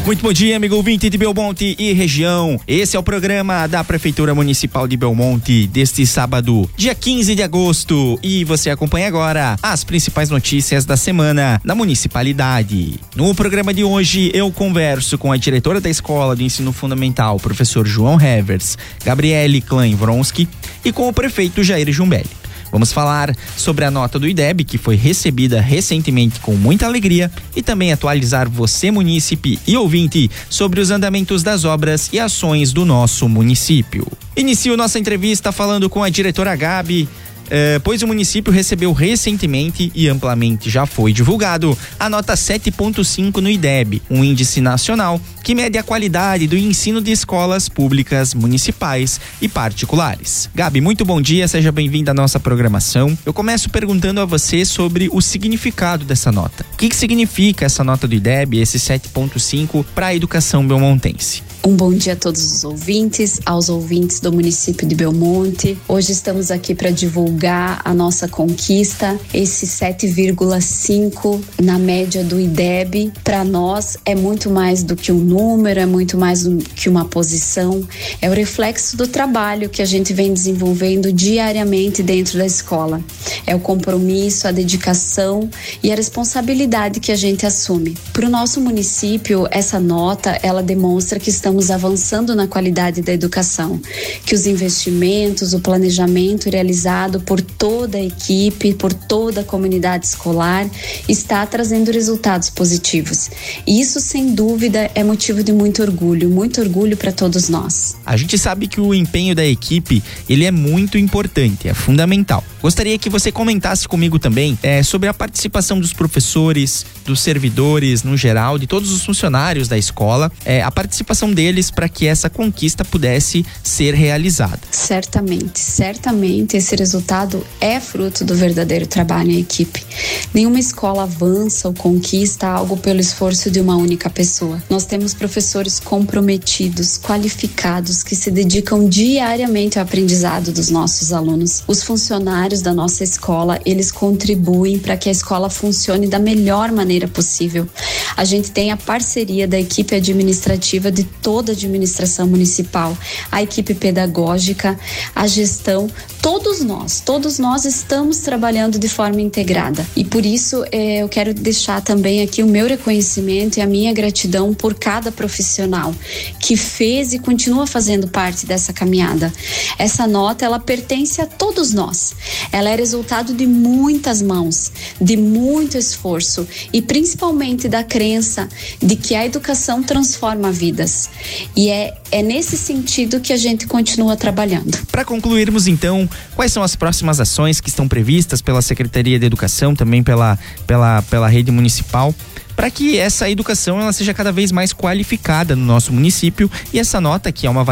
Muito bom dia, amigo ouvinte de Belmonte e região. Esse é o programa da Prefeitura Municipal de Belmonte deste sábado, dia 15 de agosto. E você acompanha agora as principais notícias da semana na municipalidade. No programa de hoje, eu converso com a diretora da Escola de Ensino Fundamental, professor João Hevers, Gabriele Klein-Vronsky, e com o prefeito Jair Jumbelli. Vamos falar sobre a nota do IDEB, que foi recebida recentemente com muita alegria, e também atualizar você, munícipe e ouvinte, sobre os andamentos das obras e ações do nosso município. Inicio nossa entrevista falando com a diretora Gabi, pois o município recebeu recentemente e amplamente já foi divulgado a nota 7.5 no IDEB, um índice nacional que mede a qualidade do ensino de escolas públicas, municipais e particulares. Gabi, muito bom dia, seja bem-vinda à nossa programação. Eu começo perguntando a você sobre o significado dessa nota. O que significa essa nota do IDEB, esse 7.5 para a educação belmontense? Um bom dia a todos os ouvintes, aos ouvintes do município de Belmonte. Hoje estamos aqui para divulgar a nossa conquista, esse 7,5 na média do IDEB. Para nós é muito mais do que um número, é muito mais do que uma posição. É o reflexo do trabalho que a gente vem desenvolvendo diariamente dentro da escola. É o compromisso, a dedicação e a responsabilidade que a gente assume. Para o nosso município, essa nota, ela demonstra que estamos avançando na qualidade da educação, que os investimentos, o planejamento realizado por toda a equipe, por toda a comunidade escolar, está trazendo resultados positivos. E isso, sem dúvida, é motivo de muito orgulho para todos nós. A gente sabe que o empenho da equipe, ele é muito importante, é fundamental. Gostaria que você comentasse comigo também sobre a participação dos professores, dos servidores no geral, de todos os funcionários da escola, a participação deles para que essa conquista pudesse ser realizada. Certamente esse resultado é fruto do verdadeiro trabalho em equipe. Nenhuma escola avança ou conquista algo pelo esforço de uma única pessoa. Nós temos professores comprometidos, qualificados, que se dedicam diariamente ao aprendizado dos nossos alunos. Os funcionários da nossa escola, eles contribuem para que a escola funcione da melhor maneira possível. A gente tem a parceria da equipe administrativa de toda a administração municipal, a equipe pedagógica, a gestão, todos nós estamos trabalhando de forma integrada. E por isso eu quero deixar também aqui o meu reconhecimento e a minha gratidão por cada profissional que fez e continua fazendo parte dessa caminhada. Essa nota, ela pertence a todos nós. Ela é resultado de muitas mãos, de muito esforço e principalmente da crença de que a educação transforma vidas. E é nesse sentido que a gente continua trabalhando. Para concluirmos então, quais são as próximas ações que estão previstas pela Secretaria de Educação, também pela rede municipal, para que essa educação ela seja cada vez mais qualificada no nosso município, e essa nota, que é uma